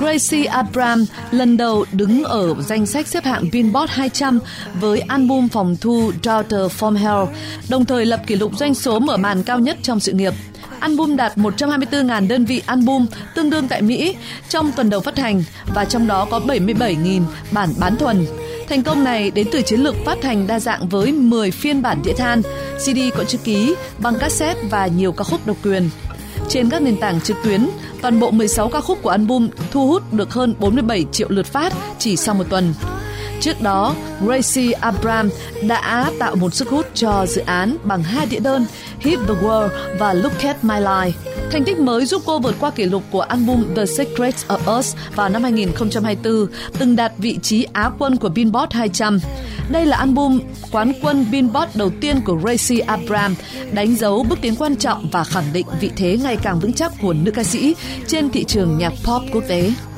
Gracie Abrams lần đầu đứng ở danh sách xếp hạng Billboard 200 với album phòng thu Daughter from Hell, đồng thời lập kỷ lục doanh số mở màn cao nhất trong sự nghiệp. Album đạt 124.000 đơn vị album tương đương tại Mỹ trong tuần đầu phát hành và trong đó có 77.000 bản bán thuần. Thành công này đến từ chiến lược phát hành đa dạng với 10 phiên bản đĩa than, CD có chữ ký, băng cassette và nhiều ca khúc độc quyền. Trên các nền tảng trực tuyến, toàn bộ 16 ca khúc của album thu hút được hơn 47 triệu lượt phát chỉ sau một tuần. Trước đó, Gracie Abrams đã tạo một sức hút cho dự án bằng 2 đĩa đơn Hit the World và Look at My Life. Thành tích mới giúp cô vượt qua kỷ lục của album The Secret of Us vào năm 2024, từng đạt vị trí Á quân của Billboard 200. Đây là album quán quân Billboard đầu tiên của Gracie Abrams, đánh dấu bước tiến quan trọng và khẳng định vị thế ngày càng vững chắc của nữ ca sĩ trên thị trường nhạc pop quốc tế.